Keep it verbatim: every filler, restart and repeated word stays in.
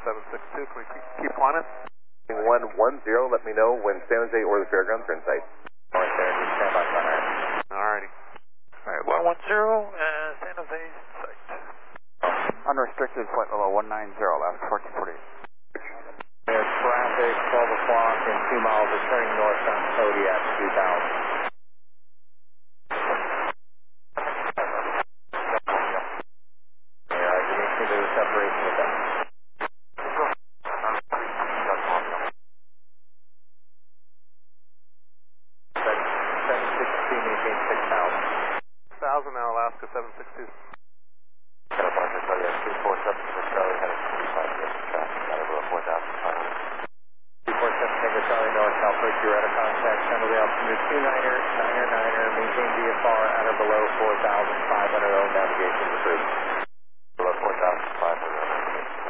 seven six two. Can we keep, keep climbing? one one zero, let me know when San Jose or the fairgrounds are in sight. North there, just stand by Fun Air. Alrighty. Alright, one one zero, uh, San Jose in sight. Unrestricted flight level one nine zero, left fourteen forty. There's traffic, twelve o'clock and two miles of turning north on Kodiak two thousand. Yeah, you need to do the separation with them. seven six two, maintain six thousand. Thousand now, Alaska seven six two. Got a bunch of Kodiak two four seven for Charlie, heading forty-five minutes of traffic, got over four thousand five hundred. two four seven Tango Charlie North, Alpha, you're out of contact, San Jose altitude two niner